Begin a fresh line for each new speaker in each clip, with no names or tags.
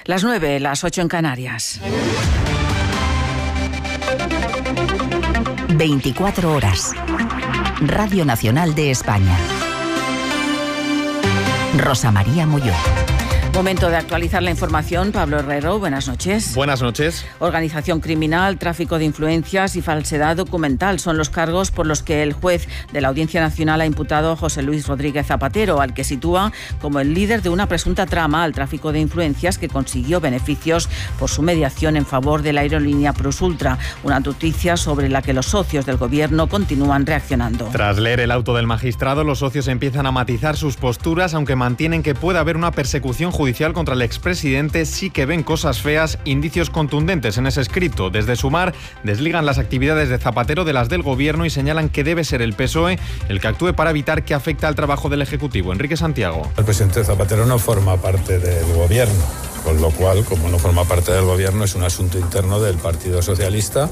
Las 9, las 8 en Canarias.
24 horas. Radio Nacional de España. Rosa María Molló.
Momento de actualizar la información. Pablo Herrero, buenas noches.
Buenas noches.
Organización criminal, tráfico de influencias y falsedad documental son los cargos por los que el juez de la Audiencia Nacional ha imputado a José Luis Rodríguez Zapatero, al que sitúa como el líder de una presunta trama al tráfico de influencias que consiguió beneficios por su mediación en favor de la aerolínea PlusUltra, una noticia sobre la que los socios del gobierno continúan reaccionando.
Tras leer el auto del magistrado, los socios empiezan a matizar sus posturas, aunque mantienen que puede haber una persecución judicial contra el expresidente. Sí que ven cosas feas, indicios contundentes en ese escrito. Desde Sumar desligan las actividades de Zapatero de las del gobierno y señalan que debe ser el PSOE el que actúe para evitar que afecte al trabajo del Ejecutivo. Enrique Santiago.
El presidente Zapatero no forma parte del gobierno, con lo cual, como no forma parte del gobierno, es un asunto interno del Partido Socialista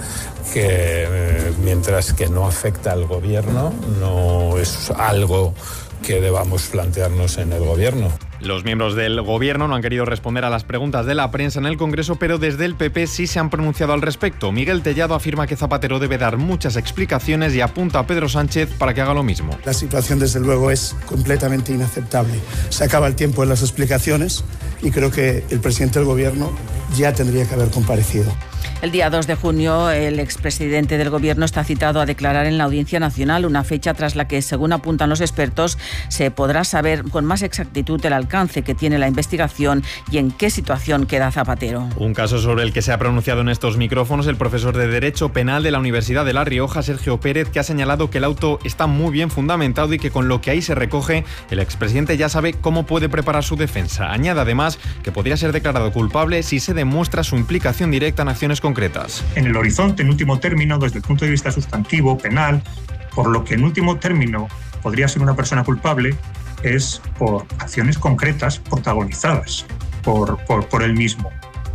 que, mientras que no afecta al gobierno, no es algo que debamos plantearnos en el gobierno.
Los miembros del gobierno no han querido responder a las preguntas de la prensa en el Congreso, pero desde el PP sí se han pronunciado al respecto. Miguel Tellado afirma que Zapatero debe dar muchas explicaciones y apunta a Pedro Sánchez para que haga lo mismo.
La situación, desde luego, es completamente inaceptable. Se acaba el tiempo de las explicaciones y creo que el presidente del gobierno ya tendría que haber comparecido.
El día 2 de junio, el expresidente del Gobierno está citado a declarar en la Audiencia Nacional, una fecha tras la que, según apuntan los expertos, se podrá saber con más exactitud el alcance que tiene la investigación y en qué situación queda Zapatero.
Un caso sobre el que se ha pronunciado en estos micrófonos el profesor de Derecho Penal de la Universidad de La Rioja, Sergio Pérez, que ha señalado que el auto está muy bien fundamentado y que con lo que ahí se recoge, el expresidente ya sabe cómo puede preparar su defensa. Añade además que podría ser declarado culpable si se demuestra su implicación directa en acciones concretas.
En el horizonte, en último término, desde el punto de vista sustantivo, penal, por lo que en último término podría ser una persona culpable es por acciones concretas protagonizadas por él mismo.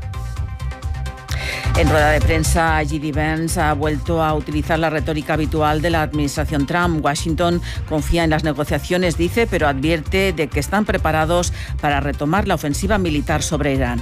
En rueda de prensa, J.D. Vance ha vuelto a utilizar la retórica habitual de la administración Trump. Washington confía en las negociaciones, dice, pero advierte de que están preparados para retomar la ofensiva militar sobre Irán.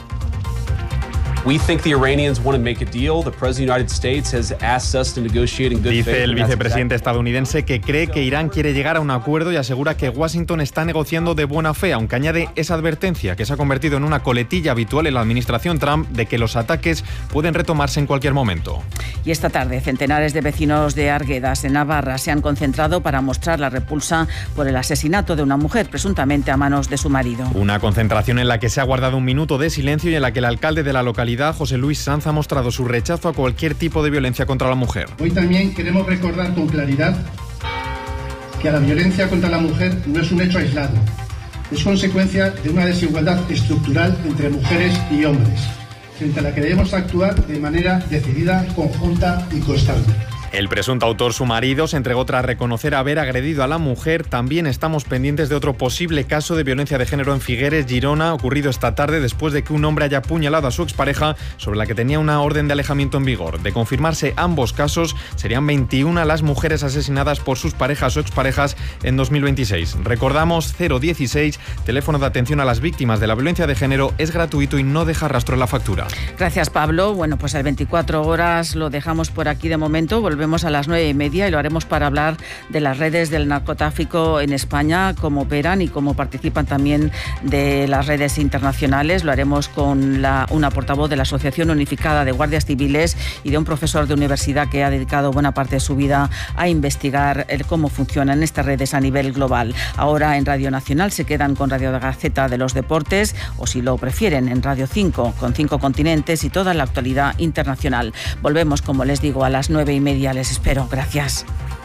Dice el vicepresidente estadounidense que cree que Irán quiere llegar a un acuerdo y asegura que Washington está negociando de buena fe, aunque añade esa advertencia que se ha convertido en una coletilla habitual en la administración Trump de que los ataques pueden retomarse en cualquier momento.
Y esta tarde, centenares de vecinos de Arguedas, en Navarra, se han concentrado para mostrar la repulsa por el asesinato de una mujer, presuntamente a manos de su marido.
Una concentración en la que se ha guardado un minuto de silencio y en la que el alcalde de la localidad, José Luis Sanz, ha mostrado su rechazo a cualquier tipo de violencia contra la mujer.
Hoy también queremos recordar con claridad que la violencia contra la mujer no es un hecho aislado, es consecuencia de una desigualdad estructural entre mujeres y hombres, frente a la que debemos actuar de manera decidida, conjunta y constante.
El presunto autor, su marido, se entregó tras reconocer haber agredido a la mujer. También estamos pendientes de otro posible caso de violencia de género en Figueres, Girona, ocurrido esta tarde después de que un hombre haya apuñalado a su expareja, sobre la que tenía una orden de alejamiento en vigor. De confirmarse ambos casos, serían 21 las mujeres asesinadas por sus parejas o exparejas en 2026. Recordamos, 016, teléfono de atención a las víctimas de la violencia de género, es gratuito y no deja rastro en la factura.
Gracias, Pablo. Bueno, pues el 24 horas lo dejamos por aquí de momento. Volvemos a las 9:30 y lo haremos para hablar de las redes del narcotráfico en España, cómo operan y cómo participan también de las redes internacionales. Lo haremos con una portavoz de la Asociación Unificada de Guardias Civiles y de un profesor de universidad que ha dedicado buena parte de su vida a investigar cómo funcionan estas redes a nivel global. Ahora en Radio Nacional se quedan con Radio Gaceta de los Deportes, o si lo prefieren en Radio 5, con 5 continentes y toda la actualidad internacional. Volvemos, como les digo, a las 9:30. Les espero. Gracias.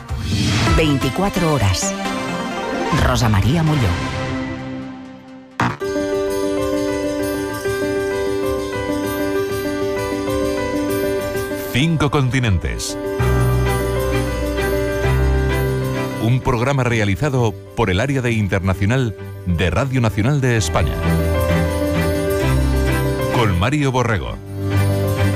24 horas. Rosa María Molló.
Cinco continentes. Un programa realizado por el Área de Internacional de Radio Nacional de España. Con Mario Borrego.